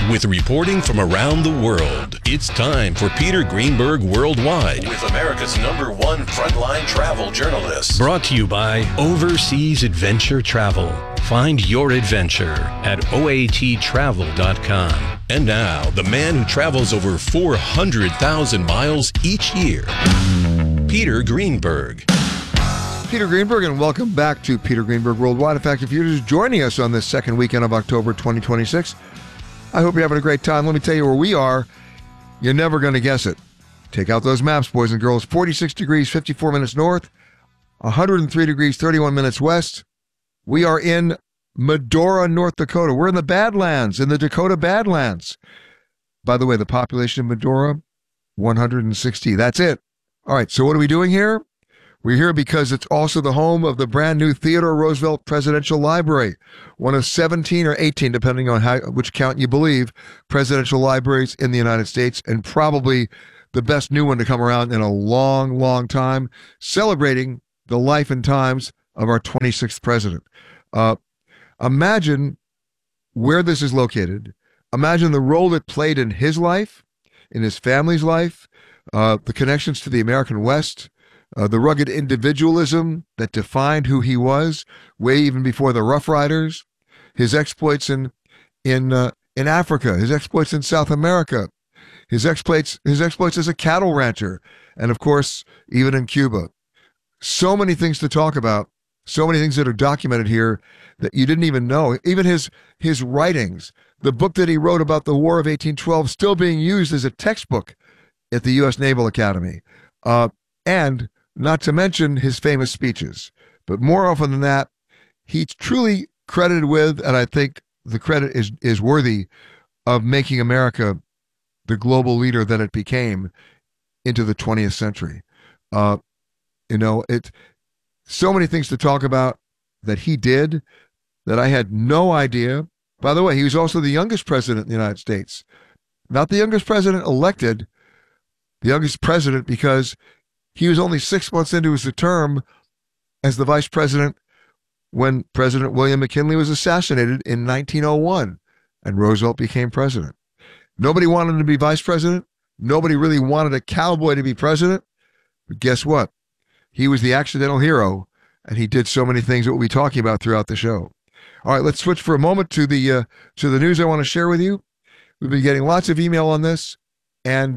with reporting from around the world. It's time for Peter Greenberg Worldwide with America's #1 frontline travel journalist. Brought to you by Overseas Adventure Travel. Find your adventure at oattravel.com. And now, the man who travels over 400,000 miles each year, Peter Greenberg. Peter Greenberg, and welcome back to Peter Greenberg Worldwide. In fact, if you're just joining us on this second weekend of October 2026, I hope you're having a great time. Let me tell you where we are. You're never going to guess it. Take out those maps, boys and girls. 46 degrees, 54 minutes north, 103 degrees, 31 minutes west. We are in Medora, North Dakota. We're in the Badlands, in the Dakota Badlands. By the way, the population of Medora, 160. That's it. All right, so what are we doing here? We're here because it's also the home of the brand new Theodore Roosevelt Presidential Library, one of 17 or 18, depending on which count you believe, presidential libraries in the United States, and probably the best new one to come around in a long, long time, celebrating the life and times of our 26th president. Imagine where this is located. Imagine the role it played in his life, in his family's life, the connections to the American West, the rugged individualism that defined who he was, way even before the Rough Riders, his exploits in Africa, his exploits in South America, his exploits as a cattle rancher, and of course, even in Cuba. So many things to talk about, so many things that are documented here that you didn't even know. Even his writings, the book that he wrote about the War of 1812, still being used as a textbook at the U.S. Naval Academy. And not to mention his famous speeches. But more often than that, he's truly credited with, and I think the credit is worthy of making America the global leader that it became into the 20th century. So many things to talk about that he did that I had no idea. By the way, he was also the youngest president in the United States. Not the youngest president elected, the youngest president because he was only 6 months into his term as the vice president when President William McKinley was assassinated in 1901 and Roosevelt became president. Nobody wanted him to be vice president. Nobody really wanted a cowboy to be president. But guess what? He was the accidental hero, and he did so many things that we'll be talking about throughout the show. All right, let's switch for a moment to the news I want to share with you. We've been getting lots of email on this, and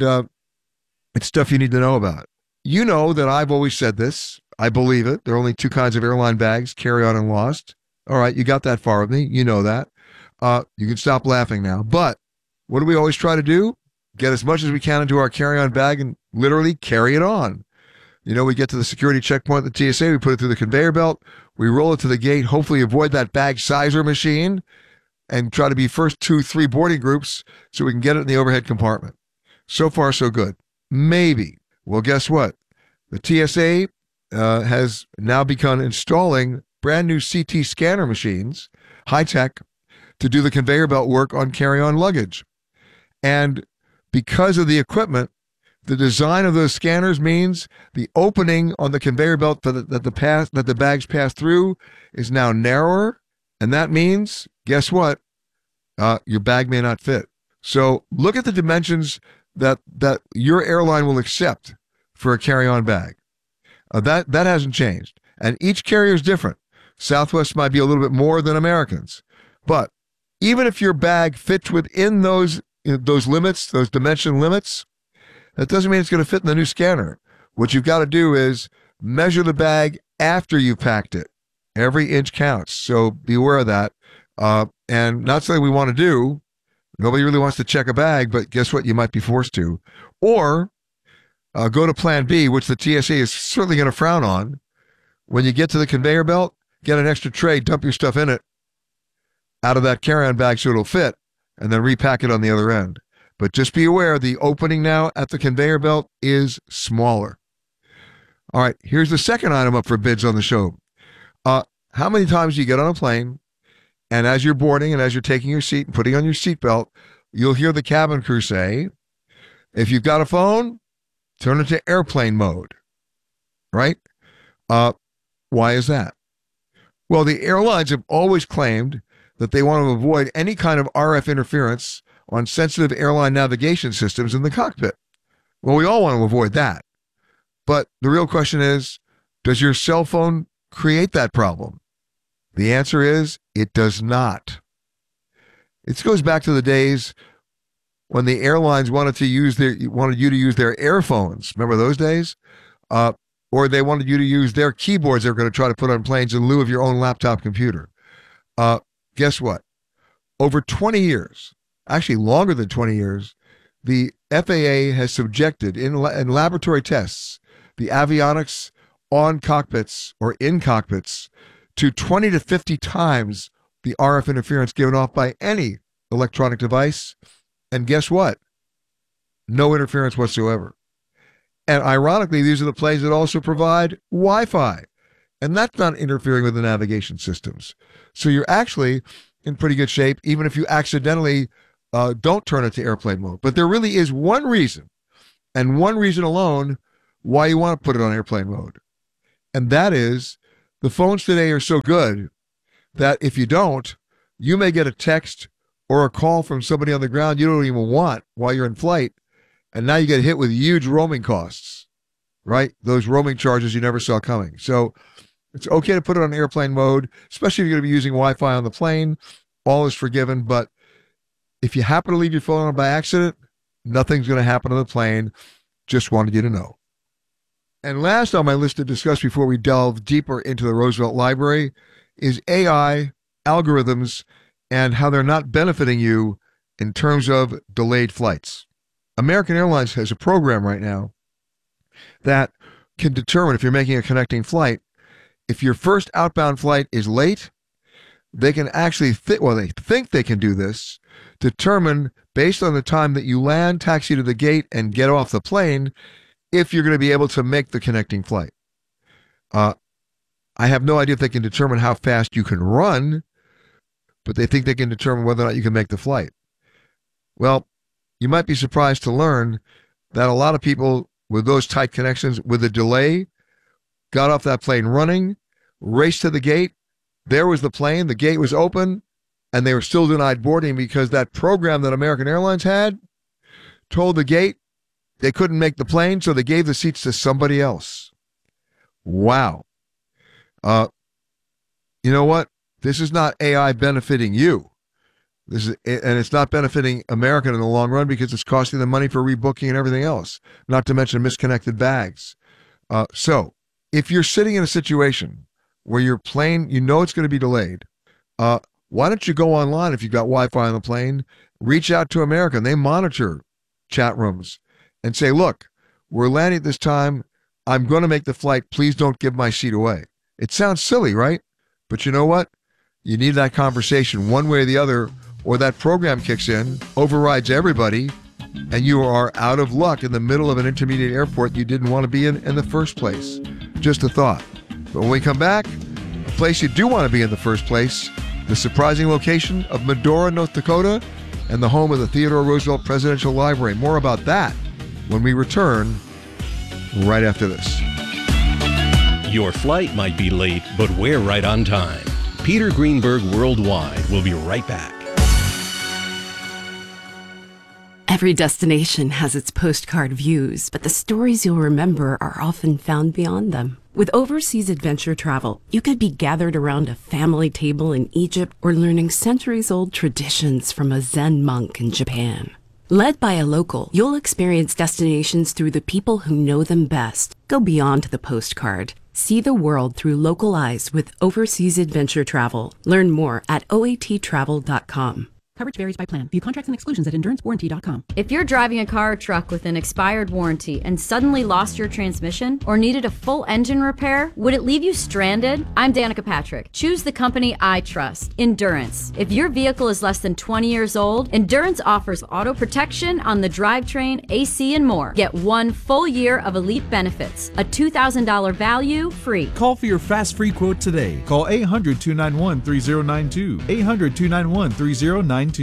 it's stuff you need to know about. You know that I've always said this. I believe it. There are only two kinds of airline bags, carry-on and lost. All right, you got that far with me. You know that. You can stop laughing now. But what do we always try to do? Get as much as we can into our carry-on bag and literally carry it on. You know, we get to the security checkpoint at the TSA, we put it through the conveyor belt, we roll it to the gate, hopefully avoid that bag sizer machine, and try to be first 2-3 boarding groups so we can get it in the overhead compartment. So far, so good. Maybe. Well, guess what? The TSA has now begun installing brand new CT scanner machines, high-tech, to do the conveyor belt work on carry-on luggage. And because of the equipment, the design of those scanners means the opening on the conveyor belt that the bags pass through is now narrower, and that means, guess what? Your bag may not fit. So look at the dimensions that your airline will accept for a carry-on bag. That hasn't changed, and each carrier is different. Southwest might be a little bit more than Americans, but even if your bag fits within those limits, those dimension limits, that doesn't mean it's going to fit in the new scanner. What you've got to do is measure the bag after you packed it. Every inch counts, so be aware of that. And not something we want to do. Nobody really wants to check a bag, but guess what? You might be forced to. Or go to Plan B, which the TSA is certainly going to frown on. When you get to the conveyor belt, get an extra tray, dump your stuff in it out of that carry-on bag so it'll fit, and then repack it on the other end. But just be aware, the opening now at the conveyor belt is smaller. All right, here's the second item up for bids on the show. How many times do you get on a plane, and as you're boarding and as you're taking your seat and putting on your seatbelt, you'll hear the cabin crew say, if you've got a phone, turn it to airplane mode, right? Why is that? Well, the airlines have always claimed that they want to avoid any kind of RF interference on sensitive airline navigation systems in the cockpit. Well, we all want to avoid that. But the real question is, does your cell phone create that problem? The answer is, it does not. It goes back to the days when the airlines wanted you to use their airphones. Remember those days? Or they wanted you to use their keyboards they were going to try to put on planes in lieu of your own laptop computer. Guess what? Over 20 years, actually longer than 20 years, the FAA has subjected in laboratory tests the avionics on cockpits or in cockpits to 20 to 50 times the RF interference given off by any electronic device. And guess what? No interference whatsoever. And ironically, these are the planes that also provide Wi-Fi. And that's not interfering with the navigation systems. So you're actually in pretty good shape, even if you accidentally don't turn it to airplane mode. But there really is one reason, and one reason alone, why you want to put it on airplane mode. And that is, the phones today are so good that if you don't, you may get a text or a call from somebody on the ground you don't even want while you're in flight. And now you get hit with huge roaming costs, right? Those roaming charges you never saw coming. So it's okay to put it on airplane mode, especially if you're going to be using Wi-Fi on the plane. All is forgiven. But if you happen to leave your phone on by accident, nothing's going to happen on the plane. Just wanted you to know. And last on my list to discuss before we delve deeper into the Roosevelt Library is AI, algorithms, and how they're not benefiting you in terms of delayed flights. American Airlines has a program right now that can determine, if you're making a connecting flight, if your first outbound flight is late, they can actually, they think they can do this, determine based on the time that you land, taxi to the gate, and get off the plane, if you're going to be able to make the connecting flight. I have no idea if they can determine how fast you can run, but they think they can determine whether or not you can make the flight. Well, you might be surprised to learn that a lot of people with those tight connections, with a delay, got off that plane running, raced to the gate. There was the plane, the gate was open, and they were still denied boarding because that program that American Airlines had told the gate they couldn't make the plane, so they gave the seats to somebody else. Wow. You know what? This is not AI benefiting you. And it's not benefiting American in the long run because it's costing them money for rebooking and everything else, not to mention misconnected bags. So if you're sitting in a situation where your plane, you know it's going to be delayed, why don't you go online if you've got Wi-Fi on the plane, reach out to American. They monitor chat rooms and say, look, we're landing at this time. I'm going to make the flight. Please don't give my seat away. It sounds silly, right? But you know what? You need that conversation one way or the other, or that program kicks in, overrides everybody, and you are out of luck in the middle of an intermediate airport you didn't want to be in the first place. Just a thought. But when we come back, a place you do want to be in the first place, the surprising location of Medora, North Dakota, and the home of the Theodore Roosevelt Presidential Library. More about that when we return right after this. Your flight might be late, but we're right on time. Peter Greenberg Worldwide will be right back. Every destination has its postcard views, but the stories you'll remember are often found beyond them. With overseas adventure travel, you could be gathered around a family table in Egypt or learning centuries-old traditions from a Zen monk in Japan. Led by a local, you'll experience destinations through the people who know them best. Go beyond the postcard. See the world through local eyes with overseas adventure travel. Learn more at oattravel.com. Coverage varies by plan. View contracts and exclusions at endurancewarranty.com. If you're driving a car or truck with an expired warranty and suddenly lost your transmission or needed a full engine repair, would it leave you stranded? I'm Danica Patrick. Choose the company I trust, Endurance. If your vehicle is less than 20 years old, Endurance offers auto protection on the drivetrain, AC, and more. Get 1 full year of elite benefits, a $2,000 value free. Call for your fast free quote today. Call 800-291-3092. 800-291-3092.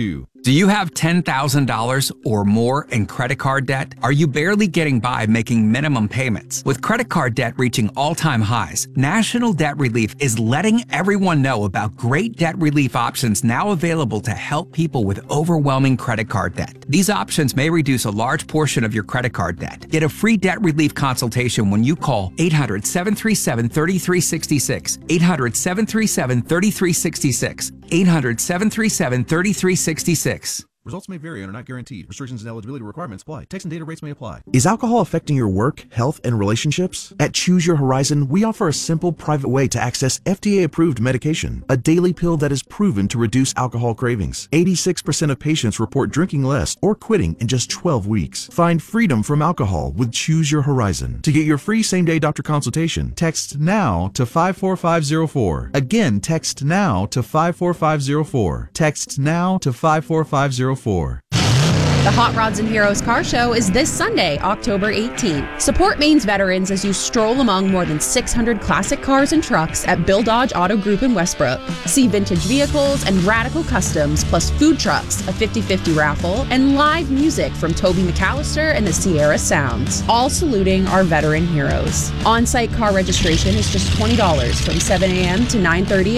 Do you have $10,000 or more in credit card debt? Are you barely getting by making minimum payments? With credit card debt reaching all-time highs, National Debt Relief is letting everyone know about great debt relief options now available to help people with overwhelming credit card debt. These options may reduce a large portion of your credit card debt. Get a free debt relief consultation when you call 800-737-3366, 800-737-3366, 800-737-3366. Results may vary and are not guaranteed. Restrictions and eligibility requirements apply. Text and data rates may apply. Is alcohol affecting your work, health, and relationships? At Choose Your Horizon, we offer a simple, private way to access FDA-approved medication, a daily pill that is proven to reduce alcohol cravings. 86% of patients report drinking less or quitting in just 12 weeks. Find freedom from alcohol with Choose Your Horizon. To get your free same-day doctor consultation, text NOW to 54504. Again, text NOW to 54504. Text NOW to 54504. The Hot Rods and Heroes Car Show is this Sunday, October 18th. Support Maine's veterans as you stroll among more than 600 classic cars and trucks at Bill Dodge Auto Group in Westbrook. See vintage vehicles and radical customs, plus food trucks, a 50-50 raffle, and live music from Toby McAllister and the Sierra Sounds, all saluting our veteran heroes. On-site car registration is just $20 from 7 a.m. to 9:30